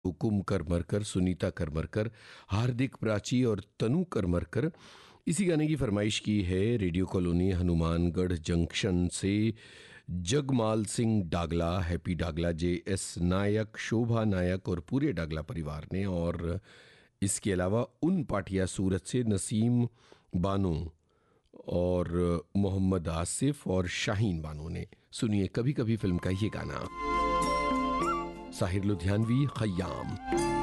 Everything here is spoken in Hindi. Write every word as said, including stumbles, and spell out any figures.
हुकुम करमरकर, सुनीता करमरकर, हार्दिक प्राची और तनु करमरकर। इसी गाने की फरमाइश की है रेडियो कॉलोनी हनुमानगढ़ जंक्शन से जगमाल सिंह डागला, हैप्पी डागला, जे एस नायक, शोभा नायक और पूरे डागला परिवार ने। और इसके अलावा उन पाटिया सूरत से नसीम बानो और मोहम्मद आसिफ और शाहीन बानो ने। सुनिए कभी कभी फिल्म का ये गाना। साहिर लुधियानवी, खयाम।